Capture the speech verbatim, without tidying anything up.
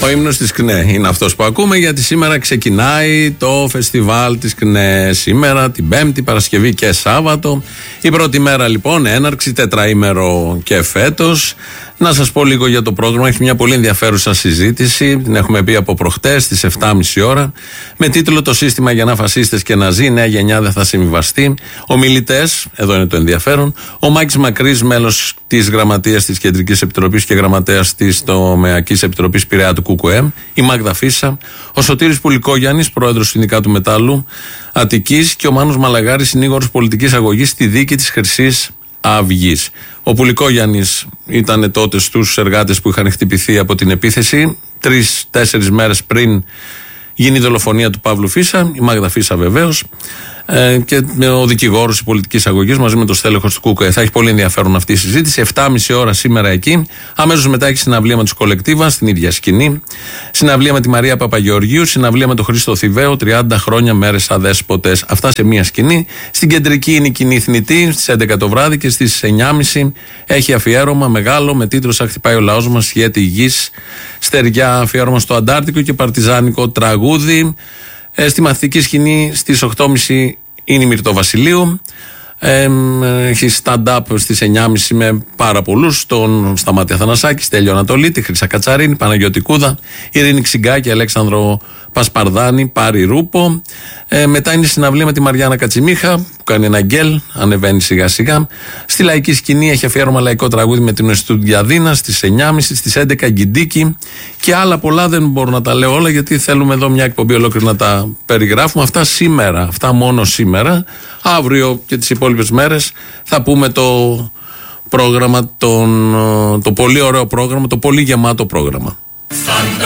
Ο ύμνος της ΚΝΕ είναι αυτός που ακούμε, γιατί σήμερα ξεκινάει το φεστιβάλ της ΚΝΕ. Σήμερα, την Πέμπτη, Παρασκευή και Σάββατο. Η πρώτη μέρα λοιπόν, έναρξη, τετραήμερο και φέτος. Να σας πω λίγο για το πρόγραμμα. Έχει μια πολύ ενδιαφέρουσα συζήτηση. Την έχουμε πει από προχτές στις επτά και μισή ώρα. Με τίτλο «Το σύστημα για να φασίστες και ναζί. Η νέα γενιά δεν θα συμβιβαστεί». Ομιλητές, εδώ είναι το ενδιαφέρον. Ο Μάκης Μακρύς, μέλος της Γραμματείας της Κεντρικής Επιτροπής και Γραμματέας της Τομεακής Επιτροπής Πειραιά του ΚΚΕ. Η Μάγδα Φίσα. Ο Σωτήρης Πουλικόγιαννης, πρόεδρος του Συνδικάτου Μετάλλου Αττικής. Και ο Μάνος Μαλαγάρης, συνήγορος πολιτικής αγωγής στη δίκη της Χρυσής Αυγής. Ο Πουλικόγιαννης ήταν τότε στους εργάτες που είχαν χτυπηθεί από την επίθεση, τρεις-τέσσερις μέρες πριν γίνει η δολοφονία του Παύλου Φίσα, η Μάγδα Φίσα βεβαίως, ε, και ο δικηγόρος πολιτικής αγωγής μαζί με το στέλεχος του ΚΚΕ. Θα έχει πολύ ενδιαφέρον αυτή η συζήτηση. επτά και μισή ώρα σήμερα εκεί. Αμέσως μετά έχει συναυλία με τους Κολεκτίβα στην ίδια σκηνή. Συναυλία με τη Μαρία Παπαγεωργίου. Συναυλία με τον Χρήστο Θηβαίο. τριάντα χρόνια μέρες αδέσποτες. Αυτά σε μία σκηνή. Στην κεντρική είναι η κοινή θνητή στις έντεκα το βράδυ και στις εννιά και μισή έχει αφιέρωμα μεγάλο με τίτλο «Σαν χτυπάει ο λαός μας, σχέτη γης». Στεριά, αφιέρωμα στο Αντάρτικο και παρτιζάνικο τραγούδι. Ε, στη μαθητική σκηνή στις οκτώ και μισή είναι η Μυρτώ Βασιλείου. Ε, έχει stand-up στις εννιά και μισή με πάρα πολλούς. Τον Σταμάτη Αθανασάκη, Στέλιο Ανατολίτη, Χρυσά Κατσαρίνη, Παναγιώτη Κούδα, Ειρήνη Ξυγκάκη, Αλέξανδρο Πασπαρδάνη, Πάρη Ρούπο. Ε, μετά είναι η συναυλία με τη Μαριάννα Κατσιμίχα που κάνει ένα γκέλ, ανεβαίνει σιγά σιγά. Στη λαϊκή σκηνή έχει αφιέρωμα λαϊκό τραγούδι με την Εστουδιαδίνα στις εννιά και μισή, στις έντεκα Γκιντίκη και άλλα πολλά. Δεν μπορώ να τα λέω όλα γιατί θέλουμε εδώ μια εκπομπή ολόκληρη να τα περιγράφουμε. Αυτά σήμερα, αυτά μόνο σήμερα. Αύριο και τις υπόλοιπες μέρες θα πούμε το πρόγραμμα, τον, το πολύ ωραίο πρόγραμμα, το πολύ γεμάτο πρόγραμμα.